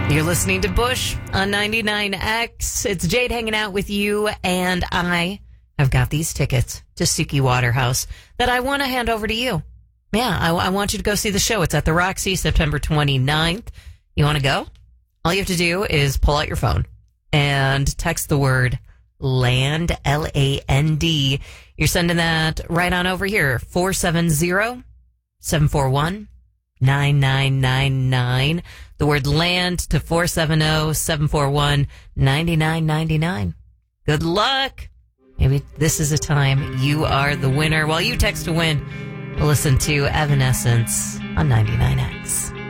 You're listening to Bush on 99X. It's Jade hanging out with you, and I have got these tickets to Suki Waterhouse that I want to hand over to you. Yeah, I want you to go see the show. It's at the Roxy, September 29th. You want to go? All you have to do is pull out your phone and text the word LAND, LAND. You're sending that right on over here, 470-741-9999. The word LAND to 470-741-9999. Good luck. Maybe this is a time you are the winner. While you text to win, we'll listen to Evanescence on 99X.